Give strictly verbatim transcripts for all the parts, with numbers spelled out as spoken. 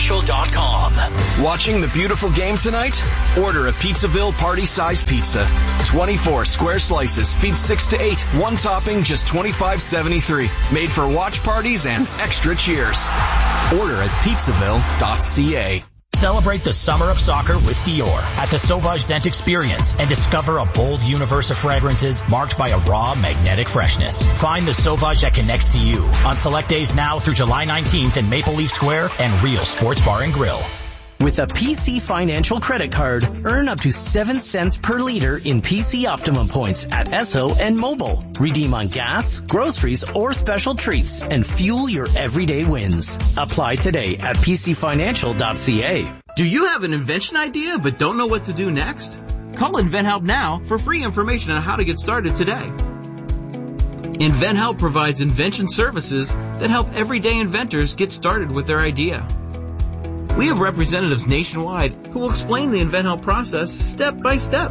financial dot com. Watching the beautiful game tonight? Order a Pizzaville party-size pizza. twenty-four square slices, feed six to eight. One topping, just twenty-five seventy-three. Made for watch parties and extra cheers. Order at pizzaville dot c a. Celebrate the summer of soccer with Dior at the Sauvage Scent Experience and discover a bold universe of fragrances marked by a raw, magnetic freshness. Find the Sauvage that connects to you on select days now through July nineteenth in Maple Leaf Square and Real Sports Bar and Grill. With a P C Financial credit card, earn up to seven cents per liter in P C Optimum points at Esso and Mobile. Redeem on gas, groceries, or special treats and fuel your everyday wins. Apply today at p c financial dot c a. Do you have an invention idea but don't know what to do next? Call InventHelp now for free information on how to get started today. InventHelp provides invention services that help everyday inventors get started with their idea. We have representatives nationwide who will explain the InventHelp process step by step.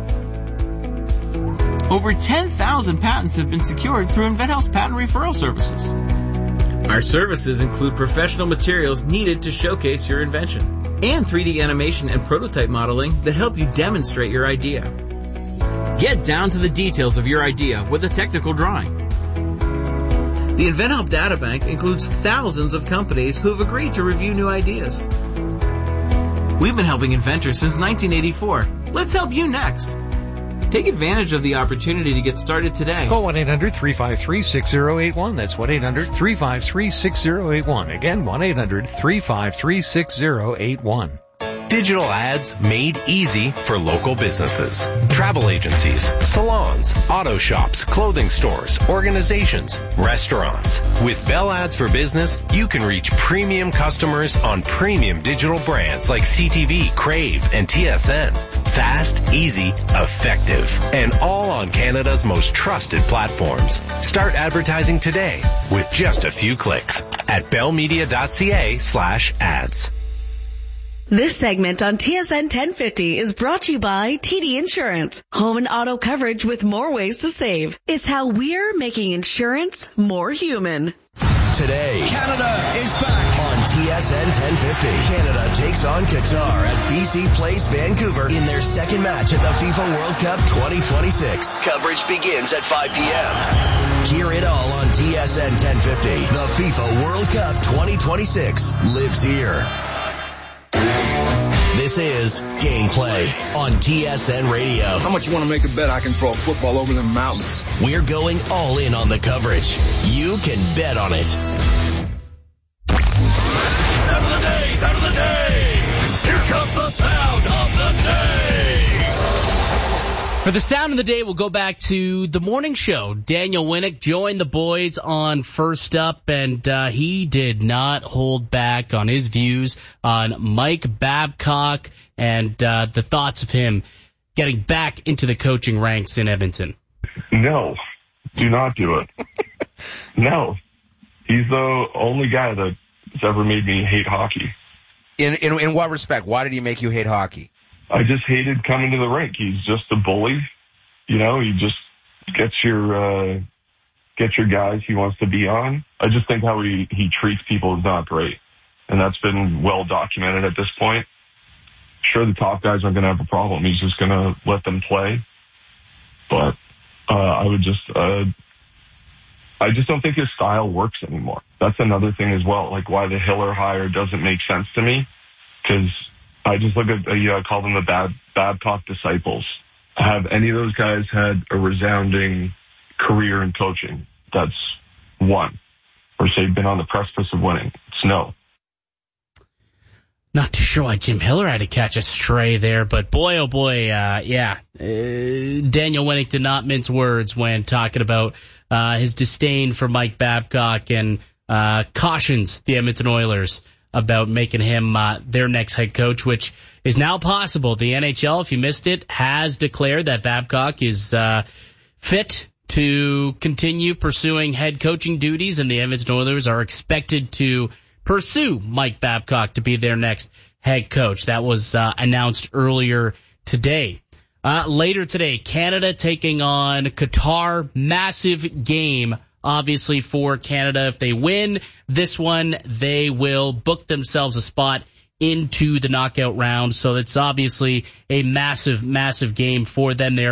Over ten thousand patents have been secured through InventHelp's patent referral services. Our services include professional materials needed to showcase your invention and three D animation and prototype modeling that help you demonstrate your idea. Get down to the details of your idea with a technical drawing. The InventHelp Databank includes thousands of companies who have agreed to review new ideas. We've been helping inventors since nineteen eighty-four. Let's help you next. Take advantage of the opportunity to get started today. Call one eight hundred three five three six zero eight one. That's one eight hundred three five three six zero eight one. Again, one eight hundred three five three six zero eight one. Digital ads made easy for local businesses. Travel agencies, salons, auto shops, clothing stores, organizations, restaurants. With Bell Ads for Business, you can reach premium customers on premium digital brands like C T V, Crave, and T S N. Fast, easy, effective, and all on Canada's most trusted platforms. Start advertising today with just a few clicks at bellmedia dot c a slash ads. This segment on T S N ten fifty is brought to you by T D Insurance. Home and auto coverage with more ways to save. It's how we're making insurance more human. Today, Canada is back on T S N ten fifty. Canada takes on Qatar at B C Place, Vancouver in their second match at the FIFA World Cup twenty twenty-six. Coverage begins at five p.m. Hear it all on T S N ten fifty. The FIFA World Cup twenty twenty-six lives here. This is Gameplay on T S N Radio. How much you want to make a bet I can throw a football over them mountains? We're going all in on the coverage. You can bet on it. Sound of the day, sound of the day. Here comes the sound of the day. For the sound of the day, we'll go back to the morning show. Daniel Winnick joined the boys on First Up, and uh, he did not hold back on his views on Mike Babcock and uh, the thoughts of him getting back into the coaching ranks in Edmonton. No, do not do it. No. He's the only guy that's ever made me hate hockey. In, in in what respect? Why did he make you hate hockey? I just hated coming to the rink. He's just a bully. You know, he just gets your, uh, gets your guys he wants to be on. I just think how he, he treats people is not great. And that's been well documented at this point. Sure, the top guys aren't going to have a problem. He's just going to let them play. But, uh, I would just, uh, I just don't think his style works anymore. That's another thing as well. Like why the Hiller hire doesn't make sense to me. Cause I just look at, uh, you know, I call them the Bab- Babcock disciples. Have any of those guys had a resounding career in coaching? That's one. Or say been on the precipice of winning. It's no. Not too sure why Jim Hiller had to catch a stray there, but boy, oh boy, uh, yeah. Uh, Daniel Winnick did not mince words when talking about uh, his disdain for Mike Babcock and uh, cautions the Edmonton Oilers about making him uh, their next head coach, which is now possible. The N H L, if you missed it, has declared that Babcock is uh, fit to continue pursuing head coaching duties, and the Edmonton Oilers are expected to pursue Mike Babcock to be their next head coach. That was uh, announced earlier today. Uh, later today, Canada taking on Qatar. Massive game, obviously, for Canada. If they win this one, they will book themselves a spot into the knockout round. So it's obviously a massive, massive game for them there.